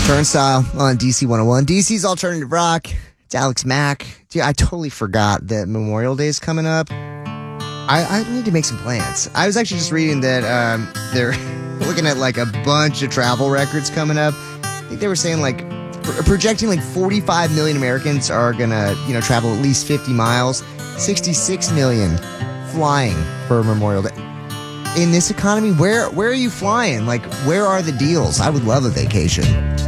Turnstile on DC 101. DC's Alternative Rock. It's Alex Mack. Dude, I totally forgot that Memorial Day is coming up. I need to make some plans. I was actually just reading that they're looking at like a bunch of travel records coming up. I think they were saying like projecting like 45 million Americans are gonna travel at least 50 miles. 66 million flying for Memorial Day. In this economy, where are you flying? Like, where are the deals? I would love a vacation.